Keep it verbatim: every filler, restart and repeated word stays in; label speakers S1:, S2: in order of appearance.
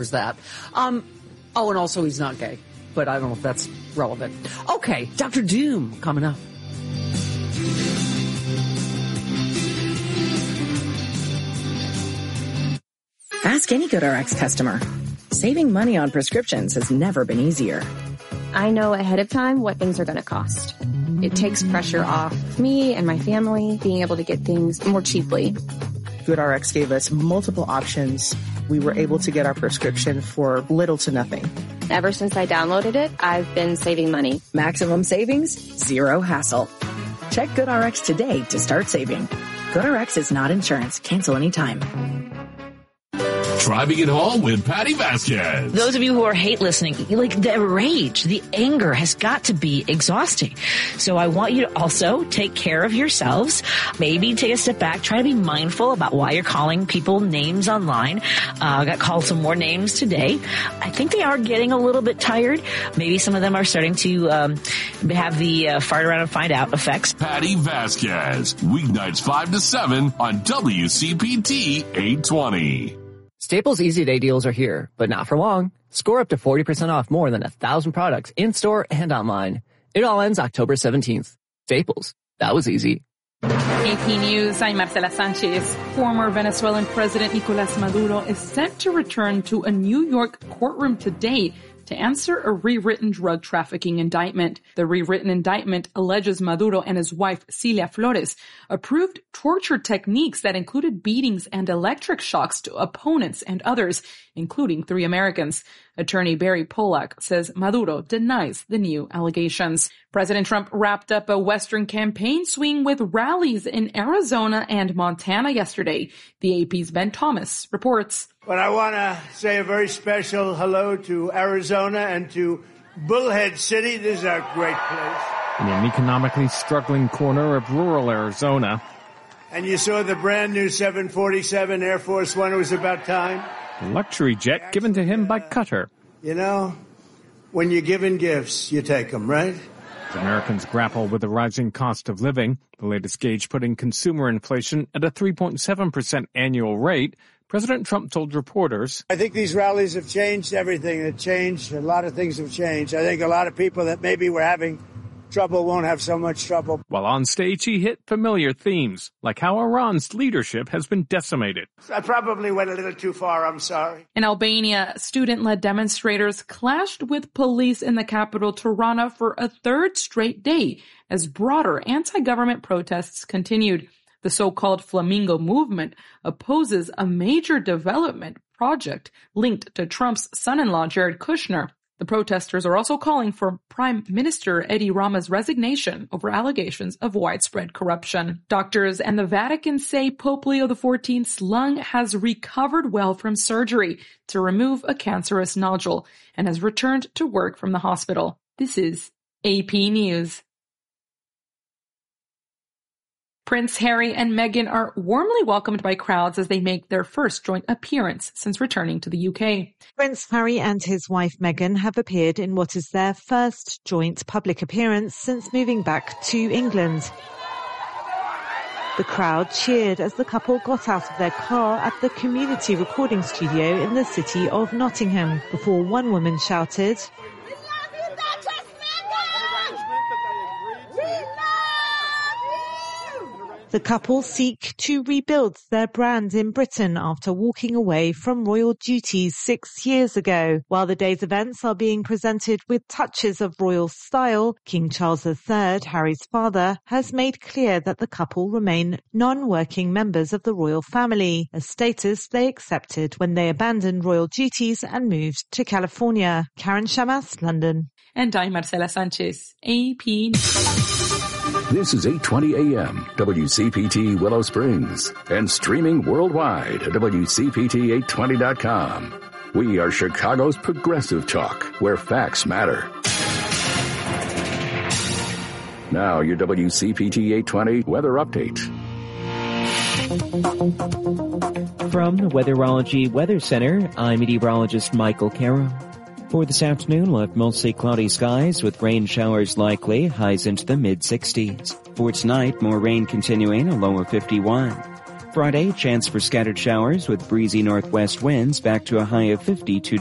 S1: There's that. Um, oh, and also he's not gay, but I don't know if that's relevant. Okay, Doctor Doom coming up.
S2: Ask any GoodRx customer. Saving money on prescriptions has never been easier.
S3: I know ahead of time what things are going to cost. It takes pressure off me and my family being able to get things more cheaply.
S4: GoodRx gave us multiple options. We were able to get our prescription for little to nothing.
S3: Ever since I downloaded it, I've been saving money.
S2: Maximum savings, zero hassle. Check GoodRx today to start saving. GoodRx is not insurance. Cancel anytime.
S5: Driving it home with Patty Vasquez.
S6: Those of you who are hate listening, like the rage, the anger has got to be exhausting. So I want you to also take care of yourselves. Maybe take a step back. Try to be mindful about why you're calling people names online. I uh, got called some more names today. I think they are getting a little bit tired. Maybe some of them are starting to um, have the uh, fart around and find out effects.
S5: Patty Vasquez, weeknights five to seven on W C P T eight twenty.
S7: Staples Easy Day deals are here, but not for long. Score up to forty percent off more than a thousand products in-store and online. It all ends October seventeenth. Staples. That was easy.
S8: A P News, I'm Marcela Sanchez. Former Venezuelan President Nicolás Maduro is set to return to a New York courtroom today to answer a rewritten drug trafficking indictment. The rewritten indictment alleges Maduro and his wife, Cilia Flores, approved torture techniques that included beatings and electric shocks to opponents and others, including three Americans. Attorney Barry Pollack says Maduro denies the new allegations. President Trump wrapped up a Western campaign swing with rallies in Arizona and Montana yesterday. The A P's Ben Thomas reports.
S9: But I want to say a very special hello to Arizona and to Bullhead City. This is a great place.
S10: In an economically struggling corner of rural Arizona.
S9: And you saw the brand new seven forty-seven Air Force One. It was about time.
S10: A luxury jet given to him by Qatar.
S9: You know, when you're given gifts, you take them, right?
S10: As Americans grapple with the rising cost of living, the latest gauge putting consumer inflation at a three point seven percent annual rate, President Trump told reporters,
S9: I think these rallies have changed everything. It changed. A lot of things have changed. I think a lot of people that maybe were having trouble won't have so much trouble.
S10: While on stage, he hit familiar themes, like how Iran's leadership has been decimated.
S9: I probably went a little too far. I'm sorry.
S8: In Albania, student-led demonstrators clashed with police in the capital, Tirana, for a third straight day as broader anti-government protests continued. The so-called Flamingo movement opposes a major development project linked to Trump's son-in-law, Jared Kushner. The protesters are also calling for Prime Minister Edi Rama's resignation over allegations of widespread corruption. Doctors and the Vatican say Pope Leo the fourteenth's lung has recovered well from surgery to remove a cancerous nodule and has returned to work from the hospital. This is A P News. Prince Harry and Meghan are warmly welcomed by crowds as they make their first joint appearance since returning to the U K.
S11: Prince Harry and his wife Meghan have appeared in what is their first joint public appearance since moving back to England. The crowd cheered as the couple got out of their car at the community recording studio in the city of Nottingham before one woman shouted, The couple seek to rebuild their brand in Britain after walking away from royal duties six years ago. While the day's events are being presented with touches of royal style, King Charles the Third, Harry's father, has made clear that the couple remain non-working members of the royal family, a status they accepted when they abandoned royal duties and moved to California. Karen Shamas, London.
S8: And I'm Marcela Sanchez, A P.
S12: This is eight twenty A M, W C P T Willow Springs, and streaming worldwide at W C P T eight twenty dot com. We are Chicago's progressive talk, where facts matter. Now your W C P T eight twenty weather update.
S13: From the Weatherology Weather Center, I'm meteorologist Michael Carroll. For this afternoon, we'll have mostly cloudy skies with rain showers likely, highs into the mid sixties. For tonight, more rain continuing, a low of fifty-one. Friday, chance for scattered showers with breezy northwest winds back to a high of fifty-two